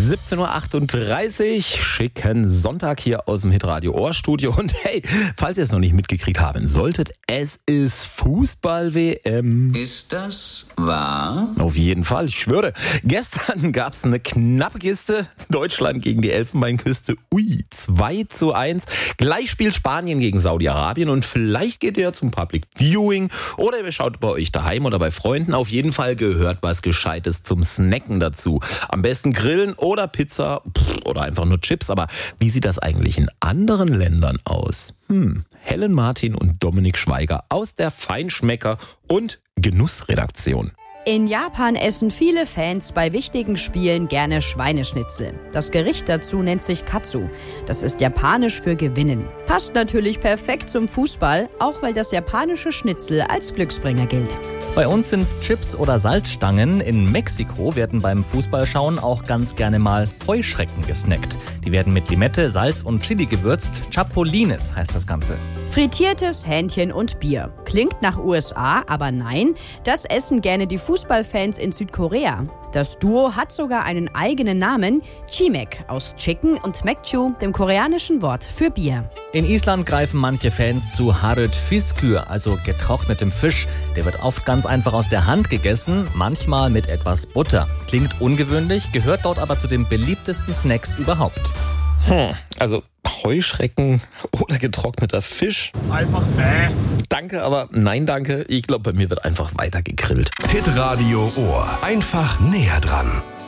17.38 Uhr, schicken Sonntag hier aus dem Hitradio Ohrstudio. Und hey, falls ihr es noch nicht mitgekriegt haben solltet, es ist Fußball-WM. Ist das wahr? Auf jeden Fall, ich schwöre. Gestern gab es eine knappe Kiste. Deutschland gegen die Elfenbeinküste. 2:1. Gleich spielt Spanien gegen Saudi-Arabien. Und vielleicht geht ihr ja zum Public Viewing oder ihr schaut bei euch daheim oder bei Freunden. Auf jeden Fall gehört was Gescheites zum Snacken dazu. Am besten Grillen oder Pizza oder einfach nur Chips. Aber wie sieht das eigentlich in anderen Ländern aus? Helen Martin und Dominik Schweiger aus der Feinschmecker- und Genussredaktion. In Japan essen viele Fans bei wichtigen Spielen gerne Schweineschnitzel. Das Gericht dazu nennt sich Katsu. Das ist japanisch für gewinnen. Passt natürlich perfekt zum Fußball, auch weil das japanische Schnitzel als Glücksbringer gilt. Bei uns sind es Chips oder Salzstangen. In Mexiko werden beim Fußballschauen auch ganz gerne mal Heuschrecken gesnackt. Die werden mit Limette, Salz und Chili gewürzt. Chapulines heißt das Ganze. Frittiertes Hähnchen und Bier. Klingt nach USA, aber nein, das essen gerne die Fußballfans in Südkorea. Das Duo hat sogar einen eigenen Namen, Chimek, aus Chicken und Mekju, dem koreanischen Wort für Bier. In Island greifen manche Fans zu Harrod Fiskur, also getrocknetem Fisch. Der wird oft ganz einfach aus der Hand gegessen, manchmal mit etwas Butter. Klingt ungewöhnlich, gehört dort aber zu den beliebtesten Snacks überhaupt. Also Heuschrecken oder getrockneter Fisch? Einfach Danke, aber nein danke. Ich glaube, bei mir wird einfach weiter gegrillt. Hitradio Ohr. Einfach näher dran.